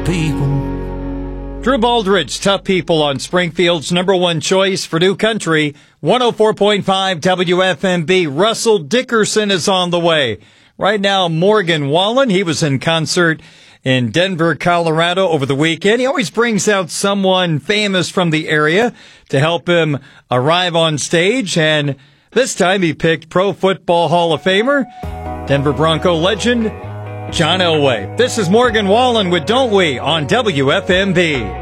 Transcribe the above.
people. Drew Baldridge, Tough People on Springfield's number one choice for New Country, 104.5 WFMB. Russell Dickerson is on the way. Right now, Morgan Wallen, he was in concert in Denver, Colorado over the weekend. He always brings out someone famous from the area to help him arrive on stage. And this time he picked Pro Football Hall of Famer, Denver Bronco legend, John Elway. This is Morgan Wallen with Don't We on WFMB.